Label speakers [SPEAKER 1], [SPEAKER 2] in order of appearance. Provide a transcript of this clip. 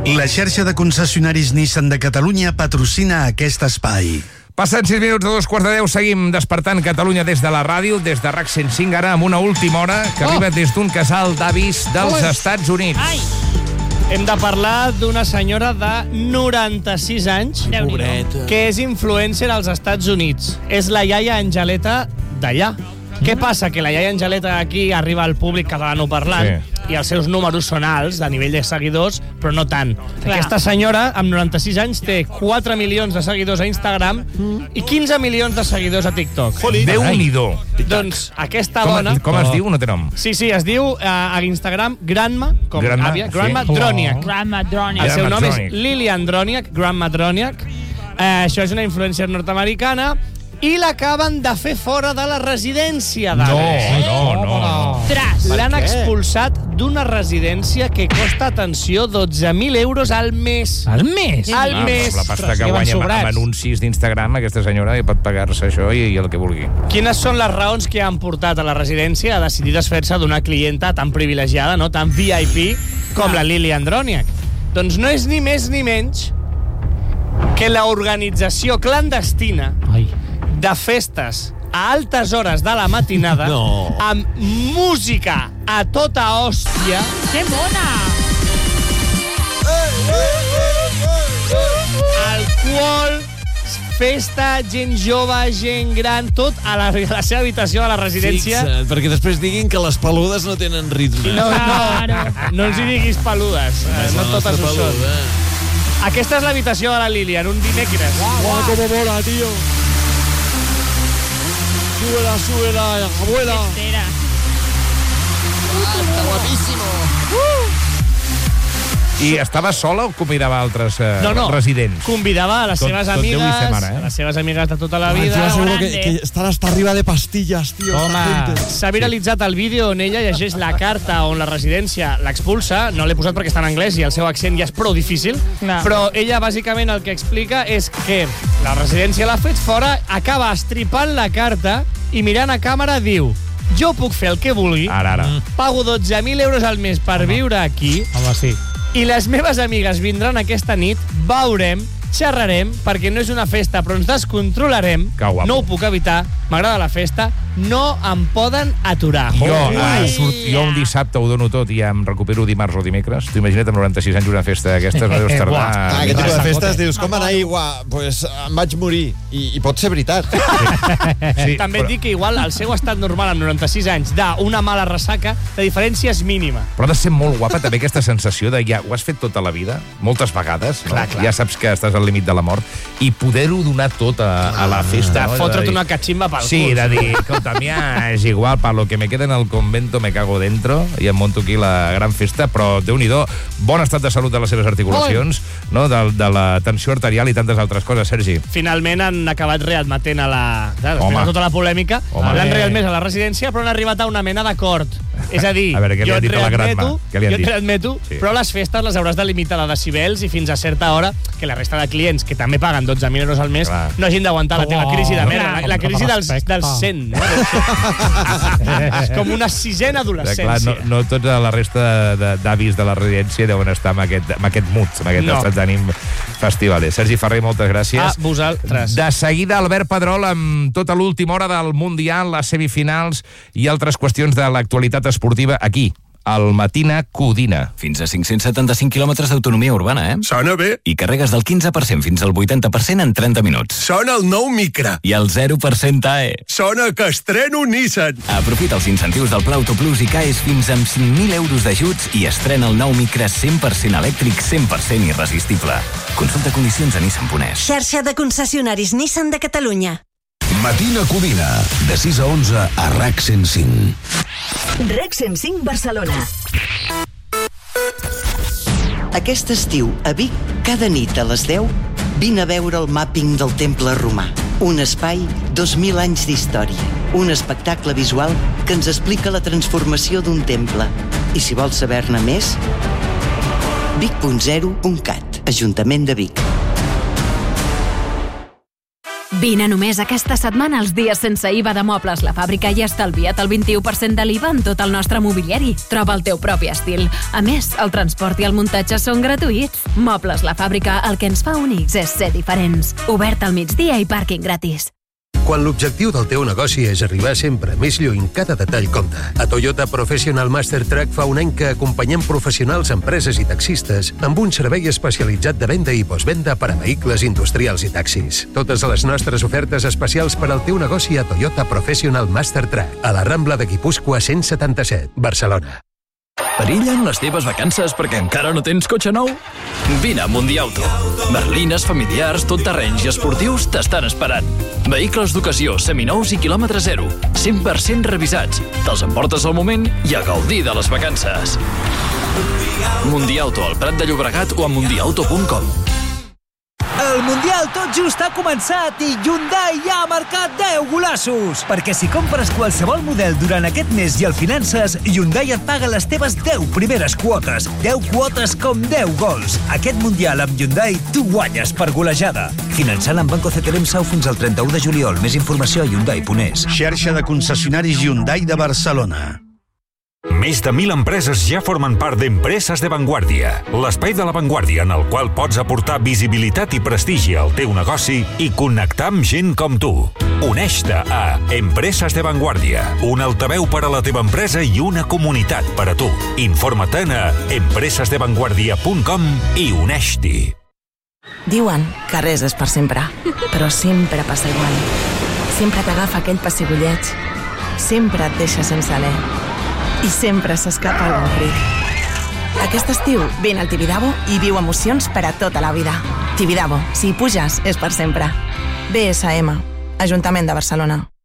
[SPEAKER 1] La xarxa de concessionaris Nissan de Catalunya patrocina aquest espai.
[SPEAKER 2] Passen 6 minuts de 2:15, seguim despertant Catalunya des de la ràdio, des de RAC 105, ara amb una última hora que arriba des d'un casal d'avis dels Estats Units.
[SPEAKER 3] Ai! Hem de parlar d'una senyora de 96 anys que és influencer als Estats Units. És la iaia Angeleta d'allà. Què passa? Que la iaia Angeleta aquí arriba al públic catalanoparlant i els seus números són alts a nivell de seguidors, però no tant. Aquesta senyora, amb 96 anys, té 4 milions de seguidors a Instagram i 15 milions de seguidors a TikTok.
[SPEAKER 2] Déu-n'hi-do.
[SPEAKER 3] Doncs aquesta dona...
[SPEAKER 2] Com es diu? No té nom.
[SPEAKER 3] Sí, es diu a Instagram Grandma, com àvia, Grandma Droniak.
[SPEAKER 4] Grandma Droniak.
[SPEAKER 3] El seu nom és Lilian Droniak, Grandma Droniak. Això és una influencer nord-americana i l'acaben de fer fora de la residència d'avis.
[SPEAKER 2] No.
[SPEAKER 3] L'han expulsat d'una residència que costa, atenció, 12.000 euros al mes.
[SPEAKER 4] Al mes?
[SPEAKER 3] Al mes.
[SPEAKER 2] La pasta que guanya amb anuncis d'Instagram, aquesta senyora pot pagar-se això i el que vulgui.
[SPEAKER 3] Quines són les raons que han portat a la residència a decidir desfer-se d'una clienta tan privilegiada, no, tan VIP, com la Lilian Droniak? Doncs no és ni més ni menys que l'organització clandestina de festes a altes hores de la matinada amb música a tota hòstia.
[SPEAKER 4] Que bona!
[SPEAKER 3] Alcohol, festa, gent jove, gent gran, tot a la seva habitació de la residència.
[SPEAKER 5] Fixa't, perquè després diguin que les peludes no tenen ritme.
[SPEAKER 3] No els hi diguis peludes. No totes ho són. Aquesta és l'habitació de la Lilian, un dimecres.
[SPEAKER 5] Guau, com mola, tio. Súbela, abuela.
[SPEAKER 4] Espera.
[SPEAKER 5] Está guapísimo.
[SPEAKER 2] I estava sola o convidava altres residents?
[SPEAKER 3] Convidava a les seves amigues, a les seves amigues de tota la vida.
[SPEAKER 5] Yo aseguro que estarà hasta arriba de pastillas, tío.
[SPEAKER 3] Home, s'ha viralitzat el vídeo on ella llegeix la carta on la residència l'expulsa. No l'he posat perquè està en anglès i el seu accent ja és prou difícil. Però ella, bàsicament, el que explica és que la residència l'ha fet fora, acaba estripant la carta i mirant a càmera diu: jo puc fer el que vulgui, pago 12.000 euros al mes per viure aquí.
[SPEAKER 6] Home, sí.
[SPEAKER 3] I les meves amigues vindran aquesta nit, veurem, xerrarem, perquè no és una festa, però ens descontrolarem. No ho puc evitar, m'agrada la festa, no em poden aturar.
[SPEAKER 2] Jo un dissabte ho dono tot i em recupero dimarts o dimecres. Tu imagina't amb 96 anys una festa d'aquestes, no deus tardar...
[SPEAKER 5] Aquest tipus de festes dius, com anar igual? Pues em vaig morir. I pot ser veritat.
[SPEAKER 3] També et dic que igual el seu estat normal amb 96 anys d'una mala ressaca, la diferència és mínima.
[SPEAKER 2] Però ha de ser molt guapa també aquesta sensació de ja ho has fet tota la vida, moltes vegades, ja saps que estàs al límit de la mort, i poder-ho donar tot a la festa.
[SPEAKER 3] De fotre't una catximba pel cul.
[SPEAKER 2] Sí, de dir, escolta, és igual, para lo que me queda en el convento me cago dentro, i em monto aquí la gran festa, però Déu-n'hi-do, bon estat de salut de les seves articulacions, de la tensió arterial i tantes altres coses, Sergi.
[SPEAKER 3] Finalment han acabat readmetent després de tota la polèmica, l'han readmès a la residència, però han arribat a una mena d'acord. És a dir, jo et readmeto, però les festes les hauràs de limitar de decibels i fins a certa hora que la resta de clients, que també paguen 12.000 euros al mes, no hagin d'aguantar la teva crisi de merda, la crisi dels 100. És com una sisena adolescència.
[SPEAKER 2] No tota la resta d'avis de la residència deuen estar amb aquest mood, amb aquest estat d'ànim festivaler. Sergi Ferrer, moltes gràcies.
[SPEAKER 3] A vosaltres.
[SPEAKER 2] De seguida, Albert Pedrol amb tota l'última hora del Mundial, les semifinals i altres qüestions de l'actualitat esportiva aquí, al Matina Codina.
[SPEAKER 7] Fins a 575 quilòmetres d'autonomia urbana,
[SPEAKER 8] Sona bé.
[SPEAKER 7] I carregues del 15% fins al 80% en 30 minuts.
[SPEAKER 8] Sona el nou Micra.
[SPEAKER 7] I el 0% AE.
[SPEAKER 8] Sona que estreno Nissan.
[SPEAKER 7] Aprofita els incentius del Pla Auto Plus i caes fins amb 5.000 euros d'ajuts i estrena el nou Micra 100% elèctric, 100% irresistible. Consulta condicions a Nissan.es.
[SPEAKER 9] Xarxa de concessionaris Nissan de Catalunya.
[SPEAKER 10] Matina Codina, de 6 a 11 a RAC 105.
[SPEAKER 9] RAC 105 Barcelona.
[SPEAKER 11] Aquest estiu, a Vic, cada nit a les 10, vine a veure el màpping del Temple Romà. Un espai, 2.000 anys d'història. Un espectacle visual que ens explica la transformació d'un temple. I si vols saber-ne més, vic.0.cat, Ajuntament de Vic.
[SPEAKER 4] Vine només aquesta setmana als dies sense IVA de Mobles La Fàbrica i estalvia't el 21% de l'IVA en tot el nostre mobiliari. Troba el teu propi estil. A més, el transport i el muntatge són gratuïts. Mobles La Fàbrica, el que ens fa únics és ser diferents. Obert al migdia i pàrquing gratis.
[SPEAKER 6] Quan l'objectiu del teu negoci és arribar sempre més lluny, cada detall compta. A Toyota Professional Master Track fa un any que acompanyem professionals, empreses i taxistes amb un servei especialitzat de venda i postvenda per a vehicles industrials i taxis. Totes les nostres ofertes especials per al teu negoci a Toyota Professional Master Track, a la Rambla de Guipúscoa 177, Barcelona.
[SPEAKER 12] Perillen les teves vacances perquè encara no tens cotxe nou? Vine a Mundiauto. Berlines, familiars, totterrenys i esportius t'estan esperant. Vehicles d'ocasió, seminous i quilòmetre zero. 100% revisats. Te'ls emportes al moment i a gaudir de les vacances. Mundiauto, al Prat de Llobregat o a mundiauto.com.
[SPEAKER 13] El Mundial tot just ha començat i Hyundai ja ha marcat 10 golassos. Perquè si compres qualsevol model durant aquest mes i el finances, Hyundai et paga les teves 10 primeres quotes. 10 quotes com 10 gols. Aquest Mundial amb Hyundai tu guanyes per golejada. Finançant amb Banco CTLM Sau fins al 31 de juliol. Més informació a Hyundai.es.
[SPEAKER 1] Xarxa de concessionaris Hyundai de Barcelona.
[SPEAKER 14] Més de 1.000 empreses ja formen part d'Empreses de Vanguardia, l'espai de la Vanguardia en el qual pots aportar visibilitat i prestigi al teu negoci i connectar amb gent com tu. Uneix-te a Empreses de Vanguardia, un altaveu per a la teva empresa i una comunitat per a tu. Informa't a empresesdevanguardia.com i uneix-t'hi.
[SPEAKER 15] Diuen que res és per sempre, però sempre passa igual. Sempre t'agafa aquell pessigolleig, sempre et deixa sense alè. I sempre s'escapa algun crit. Aquest estiu vine al Tibidabo i viu emocions per a tota la vida. Tibidabo, si hi puges, és per sempre. BSM, Ajuntament de Barcelona.